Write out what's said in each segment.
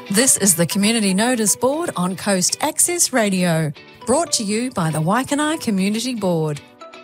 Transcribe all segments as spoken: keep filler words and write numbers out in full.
This is the Community Notice Board on Coast Access Radio, brought to you by the Waikanae Community Board.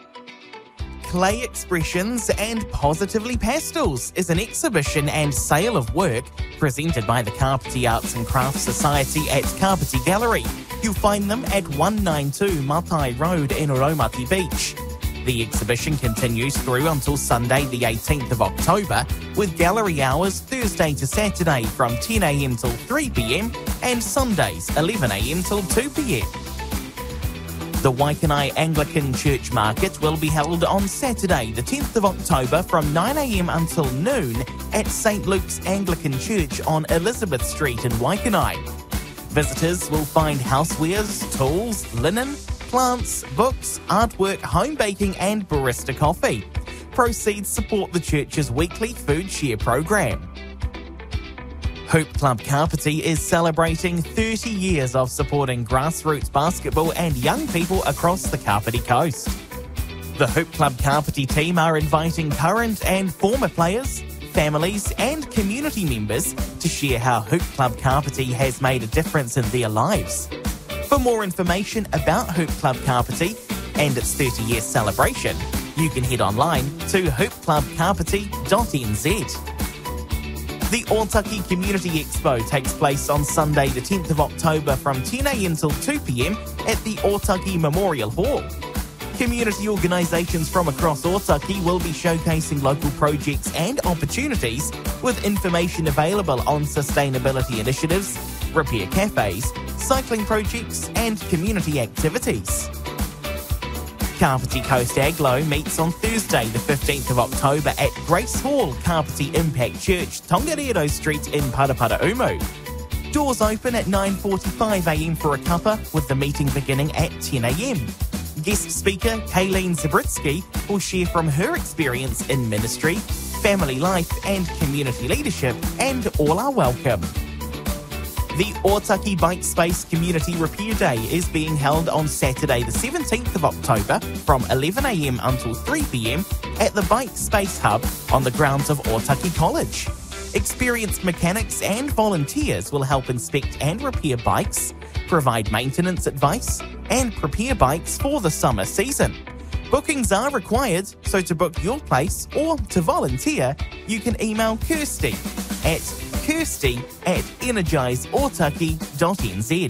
Clay Expressions and Positively Pastels is an exhibition and sale of work presented by the Kapiti Arts and Crafts Society at Kapiti Gallery. You'll find them at one ninety-two Matai Road in Raumati Beach. The exhibition continues through until Sunday the eighteenth of October, with gallery hours Thursday to Saturday from ten a m till three p m and Sundays eleven a m till two p m. The Waikanai Anglican Church Market will be held on Saturday the tenth of October from nine a m until noon at Saint Luke's Anglican Church on Elizabeth Street in Waikanai. Visitors will find housewares, tools, linen, plants, books, artwork, home baking and barista coffee. Proceeds support the church's weekly food share program. Hoop Club Kapiti is celebrating thirty years of supporting grassroots basketball and young people across the Kapiti coast. The Hoop Club Kapiti team are inviting current and former players, families and community members to share how Hoop Club Kapiti has made a difference in their lives. For more information about Hoop Club Kapiti and its thirty-year celebration, you can head online to hoop club kapiti dot n z. The Otaki Community Expo takes place on Sunday the tenth of October from ten a m till two p m at the Otaki Memorial Hall. Community organisations from across Otaki will be showcasing local projects and opportunities, with information available on sustainability initiatives, repair cafes, cycling projects and community activities. Kapiti Coast Aglo meets on Thursday the fifteenth of October at Grace Hall, Kapiti Impact Church, Tongariro Street in Paraparaumu. Doors open at nine forty-five a m for a cuppa, with the meeting beginning at ten a m. Guest speaker Kayleen Zabritsky will share from her experience in ministry, family life and community leadership, and all are welcome. The Otaki Bike Space Community Repair Day is being held on Saturday the seventeenth of October from eleven a m until three p m at the Bike Space Hub on the grounds of Otaki College. Experienced mechanics and volunteers will help inspect and repair bikes, provide maintenance advice, and prepare bikes for the summer season. Bookings are required, so to book your place or to volunteer, you can email Kirsty at kirsty at energize otaki dot n z.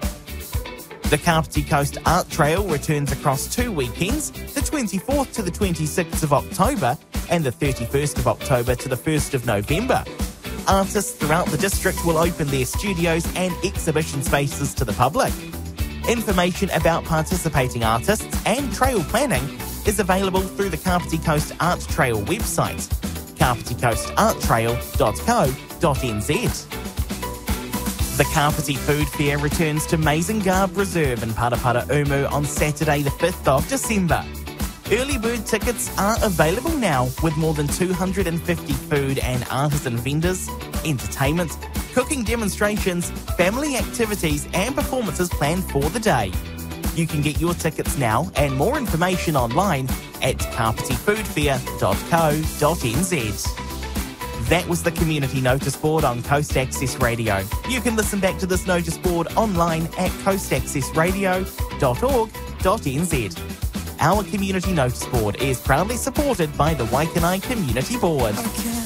The Kapiti Coast Art Trail returns across two weekends, the twenty-fourth to the twenty-sixth of October and the thirty-first of October to the first of November. Artists throughout the district will open their studios and exhibition spaces to the public. Information about participating artists and trail planning is available through the Kapiti Coast Art Trail website, kapiti coast art trail dot co dot n z. The Kapiti Food Fair returns to Mazengarb Reserve in Paraparaumu on Saturday the fifth of December. Early bird tickets are available now, with more than two hundred fifty food and artisan vendors, entertainment, cooking demonstrations, family activities and performances planned for the day. You can get your tickets now and more information online at kapiti food fair dot co dot n z. That was the Community Notice Board on Coast Access Radio. You can listen back to this notice board online at coast access radio dot org dot n z. Our Community Notice Board is proudly supported by the Waikanae Community Board. Okay.